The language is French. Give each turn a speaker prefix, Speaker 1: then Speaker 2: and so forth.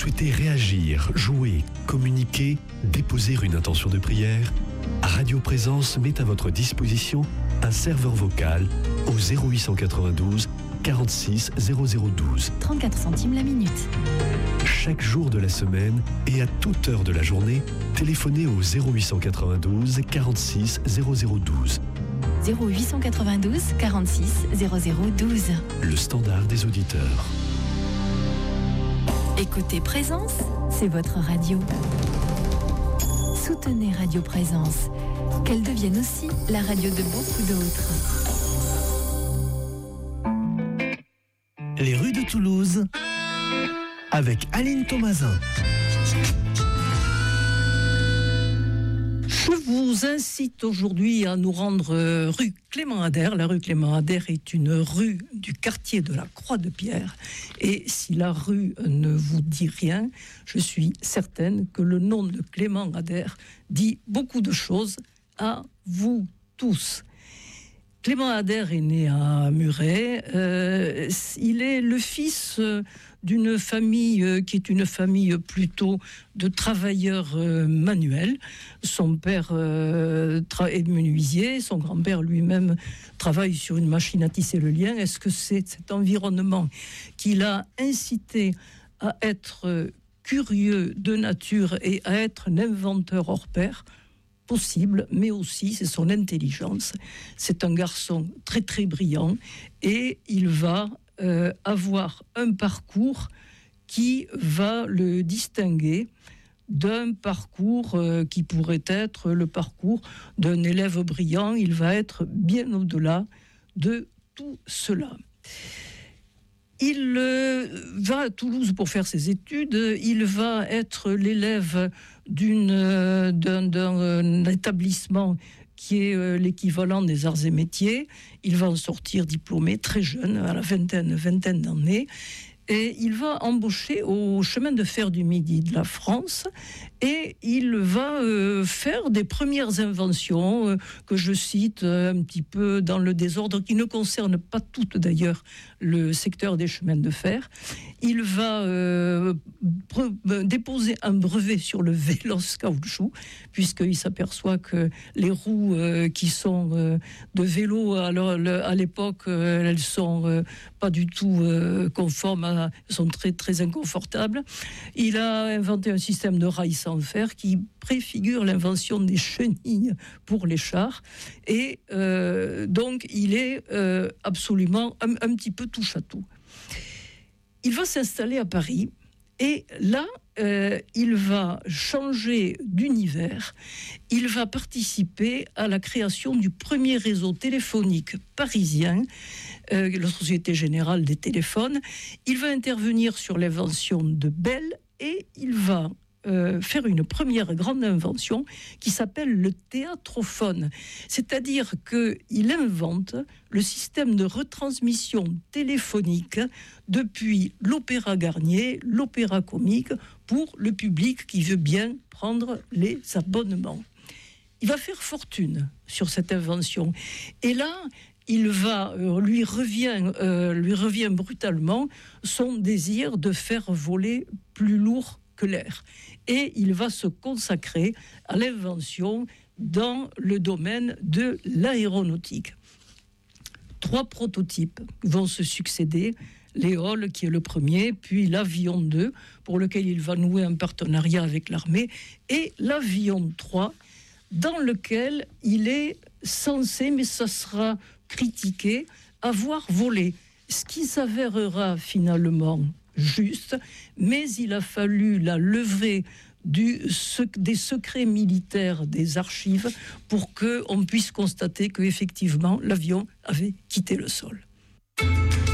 Speaker 1: souhaitez réagir, jouer, communiquer, déposer une intention de prière, Radio Présence met à votre disposition un serveur vocal au 0892 46 0012.
Speaker 2: 34 centimes la minute.
Speaker 1: Chaque jour de la semaine et à toute heure de la journée, téléphonez au 0892 46 0012.
Speaker 2: 0892 46 0012.
Speaker 1: Le standard des auditeurs.
Speaker 2: Écoutez Présence, c'est votre radio. Soutenez Radio Présence, qu'elle devienne aussi la radio de beaucoup d'autres.
Speaker 3: Les rues de Toulouse, avec Aline Thomasin.
Speaker 4: Je vous incite aujourd'hui à nous rendre rue Clément Ader. La rue Clément Ader est une rue du quartier de la Croix-de-Pierre. Et si la rue ne vous dit rien, je suis certaine que le nom de Clément Ader dit beaucoup de choses à vous tous. Clément Ader est né à Muret. Il est le fils d'une famille qui est une famille plutôt de travailleurs manuels. Son père est menuisier, son grand-père lui-même travaille sur une machine à tisser le lien. Est-ce que c'est cet environnement qui l'a incité à être curieux de nature et à être un inventeur hors pair ? Possible, mais aussi c'est son intelligence. C'est un garçon très très brillant et il va avoir un parcours qui va le distinguer d'un parcours qui pourrait être le parcours d'un élève brillant. Il va être bien au-delà de tout cela. Il va à Toulouse pour faire ses études. Il va être l'élève d'un établissement qui est l'équivalent des arts et métiers. Il va en sortir diplômé très jeune, à la vingtaine d'années. Et il va embaucher au chemin de fer du Midi de la France et il va faire des premières inventions que je cite un petit peu dans le désordre, qui ne concernent pas toutes d'ailleurs le secteur des chemins de fer. Il va déposer un brevet sur le véloce caoutchouc, puisqu'il s'aperçoit que les roues qui sont de vélo à l'époque, elles sont pas du tout conformes, sont très très inconfortables. Il a inventé un système de rails sans fer qui préfigure l'invention des chenilles pour les chars. Et donc il est absolument un petit peu touche à tout. Il va s'installer à Paris et là, il va changer d'univers. Il va participer à la création du premier réseau téléphonique parisien, la Société Générale des Téléphones. Il va intervenir sur l'invention de Bell et il va faire une première grande invention qui s'appelle le théâtrophone. C'est-à-dire qu'il invente le système de retransmission téléphonique depuis l'opéra Garnier, l'opéra comique, pour le public qui veut bien prendre les abonnements. Il va faire fortune sur cette invention. Et là, lui revient brutalement son désir de faire voler plus lourd que l'air. Et il va se consacrer à l'invention dans le domaine de l'aéronautique. 3 prototypes vont se succéder. L'Éole, qui est le premier, puis l'Avion 2, pour lequel il va nouer un partenariat avec l'armée, et l'Avion 3, dans lequel il est censé, mais ça sera critiqué, avoir volé. Ce qui s'avérera finalement juste, mais il a fallu la levée des secrets militaires des archives pour qu'on puisse constater qu'effectivement l'avion avait quitté le sol.